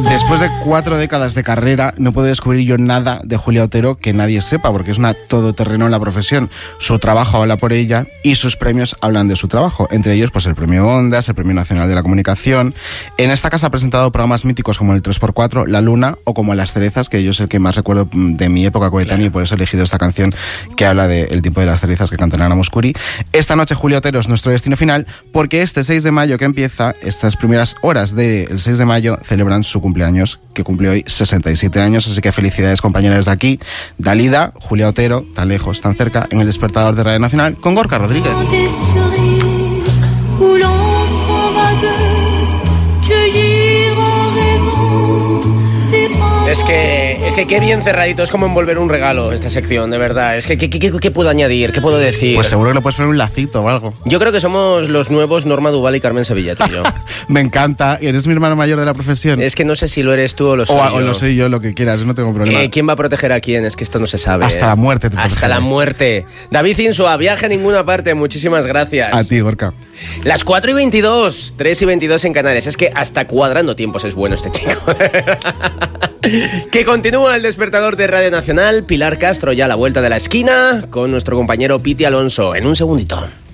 Después de 4 décadas de carrera, no puedo descubrir yo nada de Julia Otero que nadie sepa, porque es una todoterreno en la profesión. Su trabajo habla por ella y sus premios hablan de su trabajo. Entre ellos, pues el Premio Ondas, el Premio Nacional de la Comunicación. En esta casa ha presentado programas míticos como el 3x4, La Luna o como Las Cerezas, que yo es el que más recuerdo de mi época coetánea, y por eso he elegido esta canción que habla del tipo de las cerezas que canta Ana Mouskouri. Esta noche Julia Otero es nuestro destino final, porque este 6 de mayo que empieza, estas primeras horas del 6 de mayo celebran su cumpleaños, que cumple hoy 67 años, así que felicidades, compañeras de aquí. Dalida, Julia Otero, tan lejos, tan cerca, en el despertador de Radio Nacional, con Gorka Rodríguez. Es que qué bien cerradito, es como envolver un regalo esta sección, de verdad. Es que ¿qué puedo añadir? ¿Qué puedo decir? Pues seguro que le puedes poner un lacito o algo. Yo creo que somos los nuevos Norma Duval y Carmen Sevilla, tú y yo. Me encanta. ¿Eres mi hermano mayor de la profesión? Es que no sé si lo eres tú o lo soy yo. O lo soy yo, lo que quieras, no tengo problema. ¿Quién va a proteger a quién? Es que esto no se sabe. Hasta la muerte te Hasta la muerte. David Insua, viaje a ninguna parte, muchísimas gracias. A ti, Gorka. Las 4:22, 3:22 en Canarias. Es que hasta cuadrando tiempos es bueno este chico. Que continúa el despertador de Radio Nacional. Pilar Castro ya a la vuelta de la esquina con nuestro compañero Piti Alonso. En un segundito.